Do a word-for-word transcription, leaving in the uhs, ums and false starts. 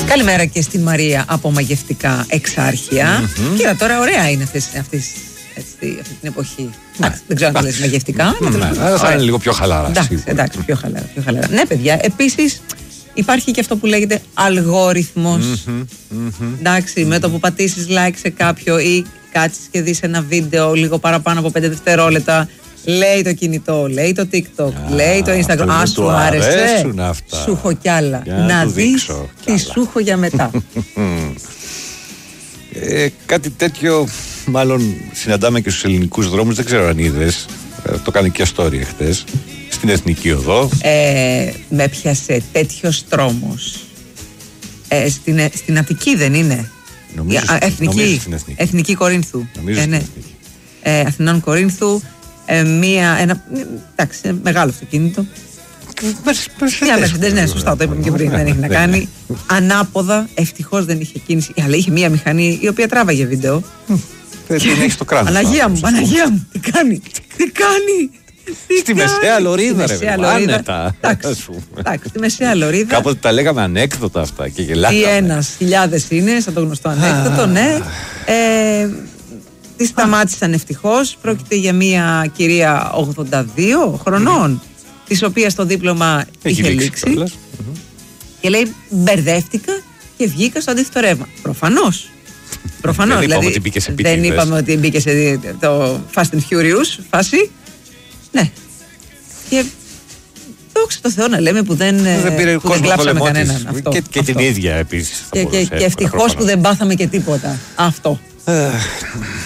Καλημέρα και στη Μαρία από Μαγευτικά Εξάρχεια. Mm-hmm. Κοίτα, τώρα ωραία είναι αυτή, αυτή, αυτή, αυτή την εποχή. Εντάξει, δεν ξέρω αν το λες μαγευτικά. Αλλά θα είναι λίγο πιο χαλαρά. Εντάξει, εντάξει, πιο χαλαρά, πιο χαλαρά. Ναι, παιδιά, επίσης υπάρχει και αυτό που λέγεται αλγόριθμος. Mm-hmm, mm-hmm, εντάξει, mm-hmm. με το που πατήσεις like σε κάποιο ή κάτσεις και δεις ένα βίντεο λίγο παραπάνω από πέντε δευτερόλεπτα. Λέει το κινητό, λέει το TikTok, Α, λέει το Instagram. Α, σου άρεσε. Σου έχω κι άλλα. Για να δεις τι σου έχω για μετά. ε, κάτι τέτοιο μάλλον συναντάμε και στους ελληνικούς δρόμους. Δεν ξέρω αν είδες. Ε, το κάνει και story χτες. Στην Εθνική Οδό. Ε, με πιάσε τέτοιος τρόμος. Ε, στην, στην Αττική δεν είναι? Νομίζω, Α, εθνική, νομίζω στην Εθνική. Εθνική Κορίνθου. Νομίζω ε, ναι. ε, Αθηνών Κορίνθου. Ε, μία, ένα, εντάξει, μεγάλο αυτοκίνητο. Μια Mercedes, ναι, σωστά, το είπαμε και πριν, δεν έχει να κάνει. Ανάποδα, ευτυχώς δεν είχε κίνηση, αλλά είχε μία μηχανή η οποία τράβαγε βίντεο. Δεν έχει το κράνος. Παναγία μου, Παναγία μου, τι κάνει, τι κάνει. Στη μεσαία λωρίδα, ρε, άνετα. Εντάξει, στη μεσαία λωρίδα. Κάποτε τα λέγαμε ανέκδοτα αυτά και γελάκαμε. Τι ένας, χιλιάδες είναι, σαν το γνωστό ανέκδοτο, ναι. Τη σταμάτησαν ευτυχώς. Πρόκειται για μια κυρία ογδόντα δύο χρονών, mm-hmm. της οποίας το δίπλωμα έχει είχε λήξει. Mm-hmm. Και λέει, μπερδεύτηκα και βγήκα στο αντίθετο ρεύμα. Προφανώς. Προφανώς. Δεν δηλαδή, είπαμε ότι μπήκε σε δεν είπαμε ότι μπήκε σε το Fast and Furious φάση. Ναι. Και δόξα τω Θεώ να λέμε που δεν, δεν, πήρε που δεν κλάψαμε κανέναν. Αυτό, και και αυτό. την ίδια επίσης. Και, και, και ευτυχώς που δεν πάθαμε και τίποτα. Αυτό.